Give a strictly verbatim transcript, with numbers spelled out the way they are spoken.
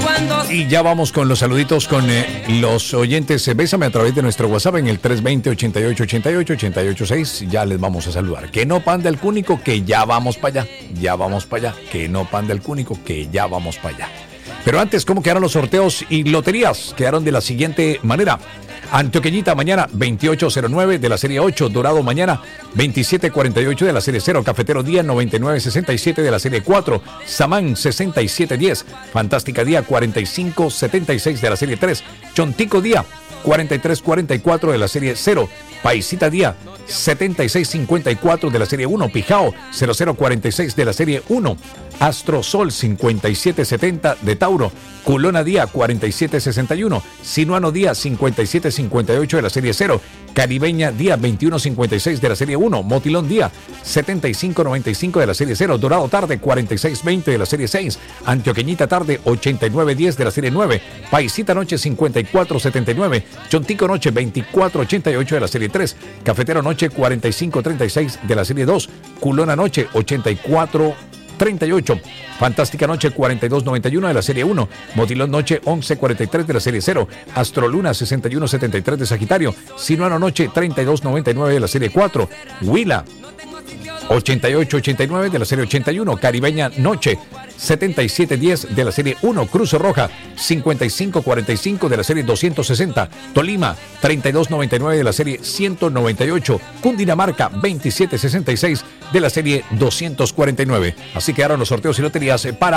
Y ya vamos con los saluditos con eh, los oyentes. Eh, Bésame a través de nuestro WhatsApp en el tres dos cero, ochenta y ocho ochenta y ocho, ochenta y ocho seis. Ya les vamos a saludar. Que no Panda el Cúnico, que ya vamos para allá. Ya vamos para allá. Que no Panda el Cúnico, que ya vamos para allá. Pero antes, ¿cómo quedaron los sorteos y loterías? Quedaron de la siguiente manera. Antioqueñita mañana veintiocho cero nueve de la serie ocho, Dorado mañana veintisiete cuarenta y ocho de la serie cero, Cafetero Día noventa y nueve sesenta y siete de la serie cuatro, Samán sesenta y siete diez, Fantástica Día cuarenta y cinco setenta y seis de la serie tres, Chontico Día cuarenta y tres cuarenta y cuatro de la serie cero, Paisita Día setenta y seis cincuenta y cuatro de la serie uno, Pijao cero cero cuarenta y seis de la serie uno, Astrosol cincuenta y siete setenta de Tauro, Culona Día cuarenta y siete sesenta y uno, Sinuano Día cincuenta y siete cincuenta y ocho de la serie cero, Caribeña Día veintiuno cincuenta y seis de la serie uno, Motilón Día setenta y cinco noventa y cinco de la serie cero, Dorado Tarde cuarenta y seis veinte de la serie seis, Antioqueñita Tarde ochenta y nueve diez de la serie nueve, Paisita Noche cincuenta y cuatro setenta y nueve, Chontico Noche veinticuatro ochenta y ocho de la serie tres, Cafetero Noche cuarenta y cinco treinta y seis de la serie dos, Culona Noche ochenta y cuatro treinta y ocho, Fantástica Noche cuarenta y dos noventa y uno de la serie uno, Motilón Noche once cuarenta y tres de la serie cero, Astroluna sesenta y uno setenta y tres de Sagitario, Sinuano Noche treinta y dos noventa y nueve de la serie cuatro, Huila ochenta y ocho ochenta y nueve de la serie ochenta y uno, Caribeña Noche setenta y siete diez de la serie uno, Cruz Roja cincuenta y cinco cuarenta y cinco de la serie doscientos sesenta, Tolima treinta y dos noventa y nueve de la serie ciento noventa y ocho, Cundinamarca veintisiete sesenta y seis de la serie doscientos cuarenta y nueve. Así quedaron los sorteos y loterías para